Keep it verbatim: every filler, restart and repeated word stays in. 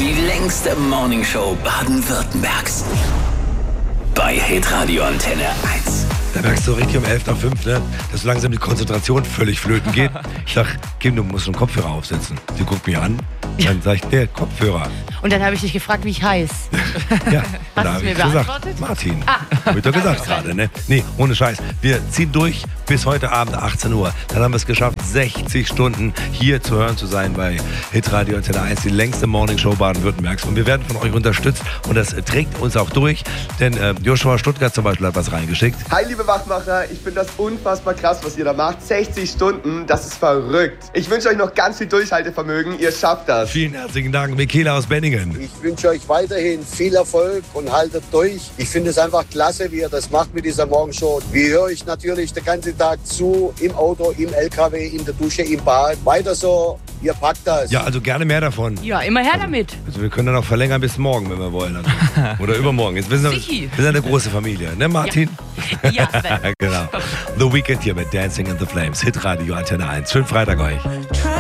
Die längste Morningshow Baden-Württembergs. Bei Hitradio Antenne eins. Da merkst du richtig um elf nach fünf, ne, dass so langsam die Konzentration völlig flöten geht. Ich sag, Kim, du musst einen Kopfhörer aufsetzen. Sie guckt mich an, dann sag ich, der Kopfhörer. Und dann habe ich dich gefragt, wie ich heiß. Ja, Hast da du habe mir ich gesagt, beantwortet? Martin. Ah. Hab ich doch gesagt gerade, ne? Nee, ohne Scheiß. Wir ziehen durch bis heute Abend achtzehn Uhr. Dann haben wir es geschafft, sechzig Stunden hier zu hören zu sein bei Hitradio Antenne eins, die längste Morningshow Baden-Württembergs. Und wir werden von euch unterstützt und das trägt uns auch durch, denn äh, Joshua Stuttgart zum Beispiel hat was reingeschickt. Hi liebe Wachmacher, ich finde das unfassbar krass, was ihr da macht. sechzig Stunden, das ist verrückt. Ich wünsche euch noch ganz viel Durchhaltevermögen, ihr schafft das. Vielen herzlichen Dank, Michaela aus Benningen. Ich wünsche euch weiterhin viel Erfolg und haltet durch. Ich finde es einfach klasse, wie ihr das macht mit dieser Morgenshow. Wir hören euch natürlich den ganzen Tag zu, im Auto, im L K W, in der Dusche, im Bad. Weiter so, ihr packt das. Ja, also gerne mehr davon. Ja, immer her damit. Also wir können dann auch verlängern bis morgen, wenn wir wollen. Also. Oder übermorgen. Jetzt wissen wir, Sichi. wir sind eine große Familie, ne Martin? Ja, Sven. Genau. The Weekend hier mit Dancing in the Flames. Hitradio Antenne eins. Schönen Freitag euch.